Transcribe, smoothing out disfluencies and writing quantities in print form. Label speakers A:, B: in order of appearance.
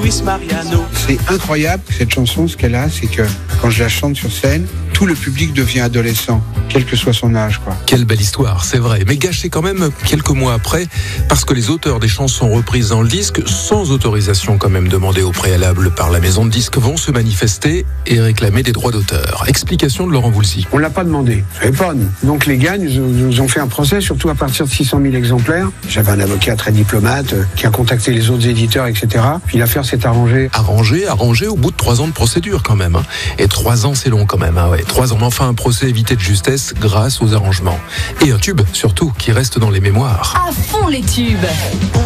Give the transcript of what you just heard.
A: Luis Mariano.
B: C'est incroyable, cette chanson, ce qu'elle a, c'est que quand je la chante sur scène, tout le public devient adolescent, quel que soit son âge, quoi.
C: Quelle belle histoire, c'est vrai, mais gâchée quand même quelques mois après, parce que les auteurs des chansons reprises dans le disque, sans autorisation quand même demandée au préalable par la maison de disques, vont se manifester et réclamer des droits d'auteur. Explication de Laurent Voulzy.
B: On l'a pas demandé, on savait pas, nous. Donc les gars nous ont fait un procès, surtout à partir de 600 000 exemplaires. J'avais un avocat très diplomate qui a contacté les autres éditeurs, etc. Puis l'affaire s'est arrangée.
C: Arrangé au bout de 3 ans de procédure quand même. Et 3 ans c'est long quand même, hein, ouais. 3 ans, mais enfin un procès évité de justesse grâce aux arrangements. Et un tube surtout qui reste dans les mémoires.
D: À fond les tubes.